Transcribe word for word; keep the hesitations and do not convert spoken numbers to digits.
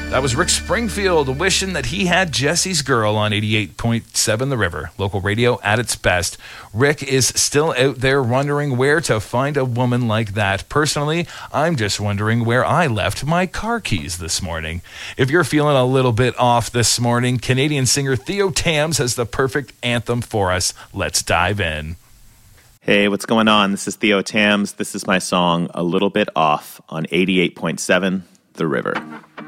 That was Rick Springfield wishing that he had Jesse's Girl on eighty-eight point seven The River, local radio at its best. Rick is still out there wondering where to find a woman like that. Personally, I'm just wondering where I left my car keys this morning. If you're feeling a little bit off this morning, Canadian singer Theo Tams has the perfect anthem for us. Let's dive in. Hey, what's going on? This is Theo Tams. This is my song, A Little Bit Off, on eighty-eight point seven The River.